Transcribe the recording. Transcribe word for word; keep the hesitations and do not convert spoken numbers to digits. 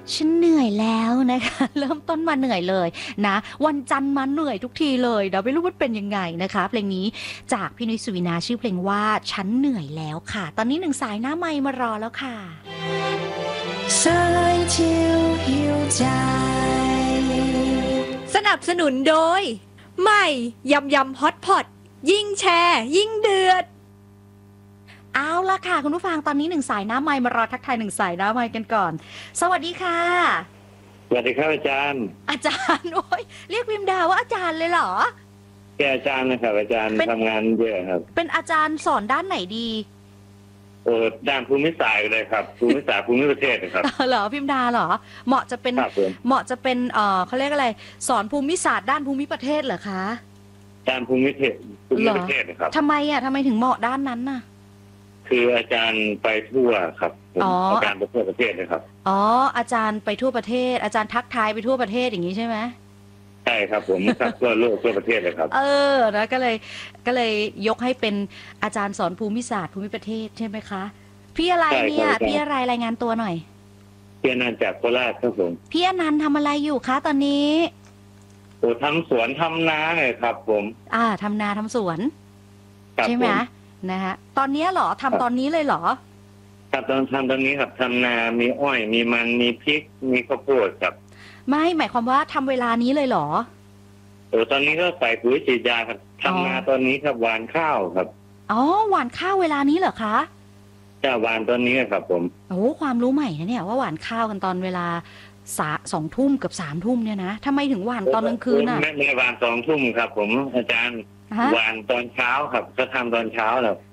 ฉันเหนื่อยแล้วนะคะ เริ่มต้นมาเหนื่อยเลยนะวันจันทร์มาเหนื่อยทุกทีเลยเดี๋ยวไม่รู้ว่าเป็นยังไงนะคะเพลงนี้จากพี่นุ้ยสุวินาชื่อเพลงว่าฉันเหนื่อยแล้วค่ะตอนนี้หนึ่งสายหน้าไมค์มารอแล้วค่ะ想照曉ใจสนับสนุนโดยใหม่ยำยำฮอตพอตยิ่งแชร์ยิ่งเดือดเอาละค่ะคุณผู้ฟังตอนนี้หนึ่งสายหน้าไมค์มารอทักทายหนึ่งสายหน้าไมค์กันก่อนสวัสดีค่ะสวัสดีครับอาจารย์อาจารย์โอ้ยเรียกพิมดาว่าอาจารย์เลยเหรอแกอาจารย์นะครับอาจารย์ทำงานเยอะครับเป็นอาจารย์สอนด้านไหนดีโอ้ด้านภูมิศาสตร์เลยครับภูมิศาสตร์ภูมิประเทศนะครับเหรอพิมดาเหรอเหมาะจะเป็นเหมาะจะเป็นเออเขาเรียกอะไรสอนภูมิศาสตร์ด้านภูมิประเทศเหรอคะด้านภูมิประเทศภูมิประเทศนะครับทำไมอ่ะทำไมถึงเหมาะด้านนั้นน่ะคืออาจารย์ไปทั่วครับอาจารย์ไปทั่วประเทศนะครับอ๋ออาจารย์ไปทั่วประเทศอาจารย์ทักทายไปทั่วประเทศอย่างนี้ใช่ไหมใช่ครับผมครับทั่วโลกทั่วประเทศเลยครับเออแล้วก็เลยก็เลยยกให้เป็นอาจารย์สอนภูมิศาสตร์ภูมิประเทศใช่ไหมคะพี่อะไรเนี่ยพี่อะไรรายงานตัวหน่อยพี่อนันต์จากโคราชครับผมพี่อนันต์ทำอะไรอยู่คะตอนนี้โอ้ทำสวนทำนาเลยครับผมอ่าทำนาทำสวนใช่ไหมนะฮะตอนนี้เหรอทำตอนนี้เลยเหรอครับตอนทำตอนนี้ครับทำนามีอ้อยมีมันมีพริกมีข้าวโพดครับไม่หมายความว่าทำเวลานี้เลยเหรอโอ้ตอนนี้ก็ใส่ปุ๋ยฉีดยาครับทำนาตอนนี้ครับหว่านข้าวครับอ๋อหว่านข้าวเวลานี้เหรอคะจะหว่านตอนนี้ครับผมโอ้ความรู้ใหม่นะเนี่ยว่าหว่านข้าวกันตอนเวลาสาสองทุ่มกับสามทุ่มเนี่ยนะทำไมถึงหว่านตอนกลางคืนน่ะไม่ไม่หว่านสองทุ่มครับผมอาจารย์หว่านตอนเช้าครับก็ทำตอนเช้าแล้ว